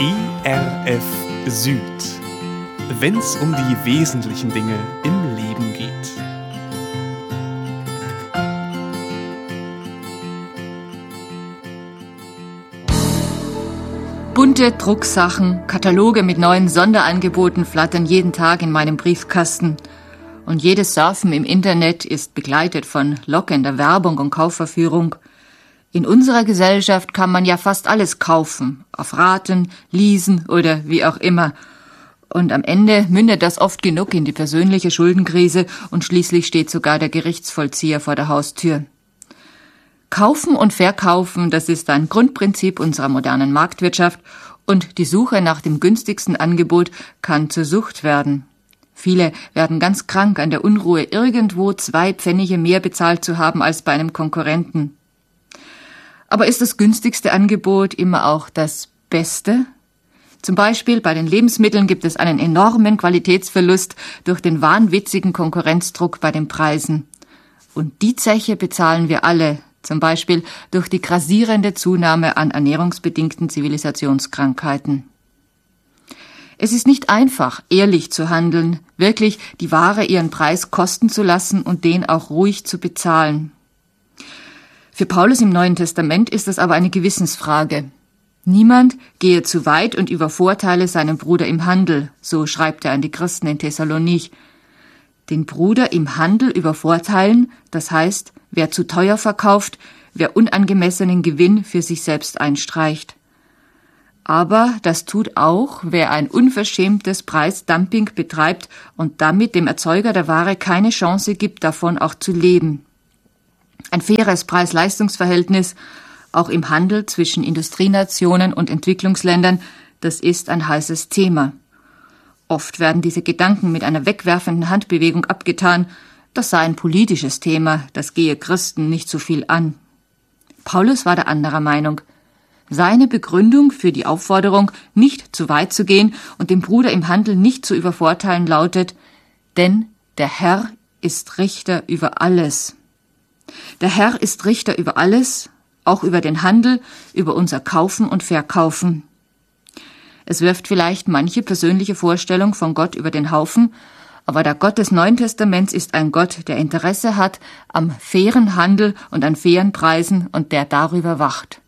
ERF Süd, wenn's um die wesentlichen Dinge im Leben geht. Bunte Drucksachen, Kataloge mit neuen Sonderangeboten flattern jeden Tag in meinem Briefkasten. Und jedes Surfen im Internet ist begleitet von lockender Werbung und Kaufverführung. In unserer Gesellschaft kann man ja fast alles kaufen, auf Raten, leasen oder wie auch immer. Und am Ende mündet das oft genug in die persönliche Schuldenkrise und schließlich steht sogar der Gerichtsvollzieher vor der Haustür. Kaufen und Verkaufen, das ist ein Grundprinzip unserer modernen Marktwirtschaft und die Suche nach dem günstigsten Angebot kann zur Sucht werden. Viele werden ganz krank an der Unruhe, irgendwo 2 Pfennige mehr bezahlt zu haben als bei einem Konkurrenten. Aber ist das günstigste Angebot immer auch das Beste? Zum Beispiel bei den Lebensmitteln gibt es einen enormen Qualitätsverlust durch den wahnwitzigen Konkurrenzdruck bei den Preisen. Und die Zeche bezahlen wir alle, zum Beispiel durch die grassierende Zunahme an ernährungsbedingten Zivilisationskrankheiten. Es ist nicht einfach, ehrlich zu handeln, wirklich die Ware ihren Preis kosten zu lassen und den auch ruhig zu bezahlen. Für Paulus im Neuen Testament ist das aber eine Gewissensfrage. Niemand gehe zu weit und übervorteile seinen Bruder im Handel, so schreibt er an die Christen in Thessalonich. Den Bruder im Handel übervorteilen, das heißt, wer zu teuer verkauft, wer unangemessenen Gewinn für sich selbst einstreicht. Aber das tut auch, wer ein unverschämtes Preisdumping betreibt und damit dem Erzeuger der Ware keine Chance gibt, davon auch zu leben. Ein faires Preis-Leistungs-Verhältnis, auch im Handel zwischen Industrienationen und Entwicklungsländern, das ist ein heißes Thema. Oft werden diese Gedanken mit einer wegwerfenden Handbewegung abgetan, das sei ein politisches Thema, das gehe Christen nicht so viel an. Paulus war der anderer Meinung. Seine Begründung für die Aufforderung, nicht zu weit zu gehen und den Bruder im Handel nicht zu übervorteilen, lautet: Denn der Herr ist Richter über alles. Der Herr ist Richter über alles, auch über den Handel, über unser Kaufen und Verkaufen. Es wirft vielleicht manche persönliche Vorstellung von Gott über den Haufen, aber der Gott des Neuen Testaments ist ein Gott, der Interesse hat am fairen Handel und an fairen Preisen und der darüber wacht.